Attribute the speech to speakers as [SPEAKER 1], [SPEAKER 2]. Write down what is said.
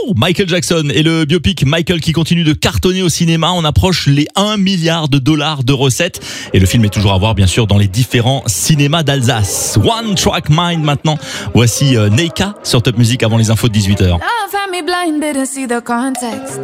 [SPEAKER 1] Michael Jackson et le biopic Michael qui continue de cartonner au cinéma. On approche les 1 milliard de dollars de recettes. Et le film est toujours à voir, bien sûr, dans les différents cinémas d'Alsace. One Track Mind maintenant. Voici Neika sur Top Music avant les infos de 18h.
[SPEAKER 2] Love had me blinded to see the context.